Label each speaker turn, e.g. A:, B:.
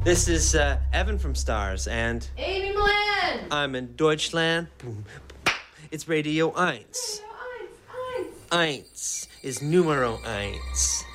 A: This is Evan from Stars, and
B: Amy Milan!
A: I'm in Deutschland. It's Radio 1.
B: Radio 1, 1.
A: 1 is numero 1.